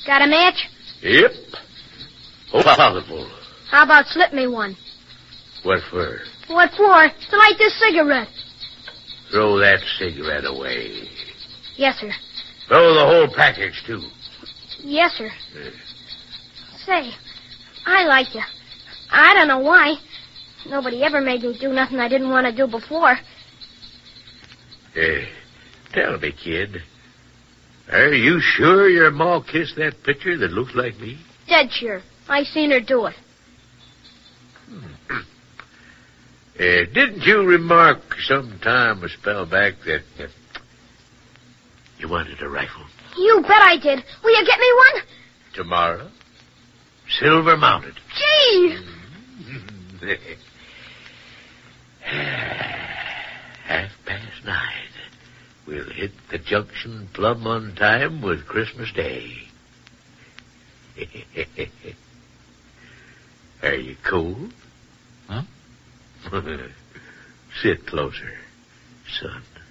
Got a match? Yep. Oh, powerful. How about slip me one? What for? What for? To light this cigarette. Throw that cigarette away. Yes, sir. Throw the whole package, too. Yes, sir. Say, I like you. I don't know why. Nobody ever made me do nothing I didn't want to do before. Tell me, kid. Are you sure your ma kissed that picture that looks like me? Dead sure. I seen her do it. Didn't you remark some time a spell back that you wanted a rifle? You bet I did. Will you get me one? Tomorrow. Silver mounted. Gee! 9:30. We'll hit the junction plumb on time with Christmas Day. Are you cold? Huh? Sit closer, son.